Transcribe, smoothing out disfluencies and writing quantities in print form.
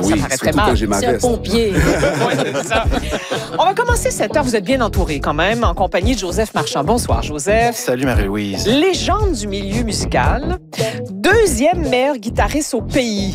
ça paraît très mal. j'ai ma C'est un veste. pompier. Ouais, c'est ça. On va commencer cette heure. Vous êtes bien entouré quand même, en compagnie de Joseph Marchand. Bonsoir, Joseph. Salut Marie-Louise. Légende du milieu musical. Deuxième meilleur guitariste au pays.